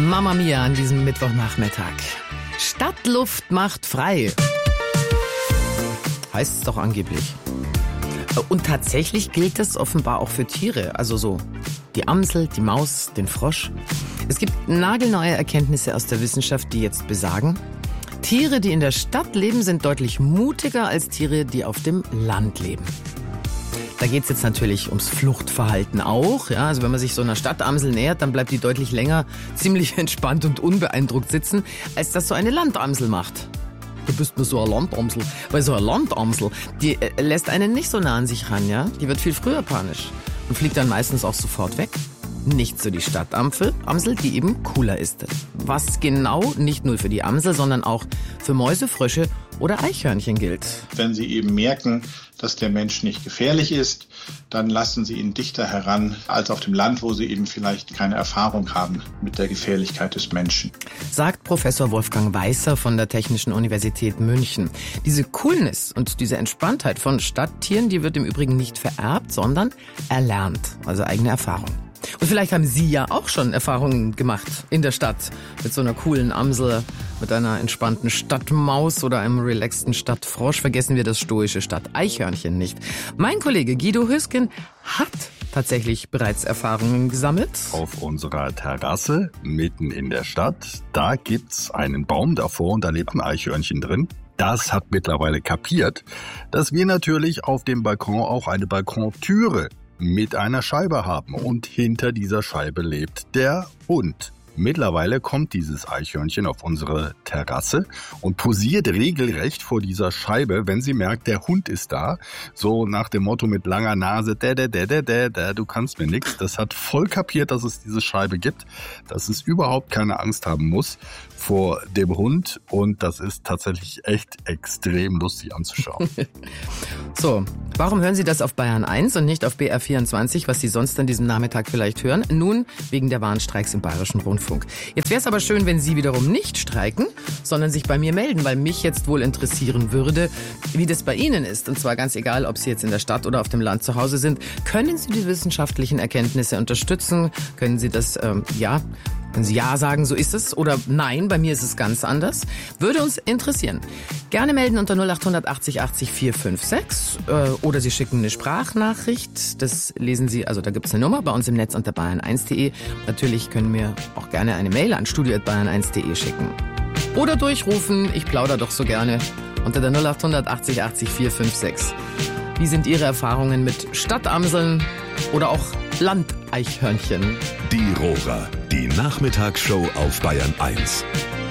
Mamma Mia an diesem Mittwochnachmittag. Stadtluft macht frei. Heißt es doch angeblich. Und tatsächlich gilt das offenbar auch für Tiere. Also so die Amsel, die Maus, den Frosch. Es gibt nagelneue Erkenntnisse aus der Wissenschaft, die jetzt besagen, Tiere, die in der Stadt leben, sind deutlich mutiger als Tiere, die auf dem Land leben. Da geht es jetzt natürlich ums Fluchtverhalten auch. Ja, also wenn man sich so einer Stadtamsel nähert, dann bleibt die deutlich länger ziemlich entspannt und unbeeindruckt sitzen, als das so eine Landamsel macht. Du bist mir so eine Landamsel. Weil so eine Landamsel, die lässt einen nicht so nah an sich ran, ja? Die wird viel früher panisch und fliegt dann meistens auch sofort weg. Nicht so die Stadtamsel, die eben cooler ist. Was genau nicht nur für die Amsel, sondern auch für Mäuse, Frösche oder Eichhörnchen gilt. Wenn sie eben merken, dass der Mensch nicht gefährlich ist, dann lassen sie ihn dichter heran als auf dem Land, wo sie eben vielleicht keine Erfahrung haben mit der Gefährlichkeit des Menschen. Sagt Professor Wolfgang Weißer von der Technischen Universität München. Diese Coolness und diese Entspanntheit von Stadttieren, die wird im Übrigen nicht vererbt, sondern erlernt, also eigene Erfahrung. Und vielleicht haben Sie ja auch schon Erfahrungen gemacht in der Stadt mit so einer coolen Amsel, mit einer entspannten Stadtmaus oder einem relaxten Stadtfrosch. Vergessen wir das stoische Stadteichhörnchen nicht. Mein Kollege Guido Hüsken hat tatsächlich bereits Erfahrungen gesammelt. Auf unserer Terrasse mitten in der Stadt, da gibt's einen Baum davor und da lebt ein Eichhörnchen drin. Das hat mittlerweile kapiert, dass wir natürlich auf dem Balkon auch eine Balkontüre mit einer Scheibe haben und hinter dieser Scheibe lebt der Hund. Mittlerweile kommt dieses Eichhörnchen auf unsere Terrasse und posiert regelrecht vor dieser Scheibe, wenn sie merkt, der Hund ist da. So nach dem Motto mit langer Nase, du kannst mir nix. Das hat voll kapiert, dass es diese Scheibe gibt, dass es überhaupt keine Angst haben muss vor dem Hund. Und das ist tatsächlich echt extrem lustig anzuschauen. So, warum hören Sie das auf Bayern 1 und nicht auf BR24, was Sie sonst an diesem Nachmittag vielleicht hören? Nun, wegen der Warnstreiks im Bayerischen Rundfunk. Jetzt wäre es aber schön, wenn Sie wiederum nicht streiken, sondern sich bei mir melden, weil mich jetzt wohl interessieren würde, wie das bei Ihnen ist. Und zwar ganz egal, ob Sie jetzt in der Stadt oder auf dem Land zu Hause sind. Können Sie die wissenschaftlichen Erkenntnisse unterstützen? Können Sie das, Können Sie ja sagen, so ist es, oder nein, bei mir ist es ganz anders? Würde uns interessieren. Gerne melden unter 0800 80 80 456 oder Sie schicken eine Sprachnachricht. Das lesen Sie, also da gibt es eine Nummer bei uns im Netz unter bayern1.de. Natürlich können wir auch gerne eine Mail an studio@bayern1.de schicken. Oder durchrufen, ich plaudere doch so gerne, unter der 0800 80 80 456. Wie sind Ihre Erfahrungen mit Stadtamseln oder auch Landeichhörnchen? Die Rohrer, die Nachmittagsshow auf Bayern 1.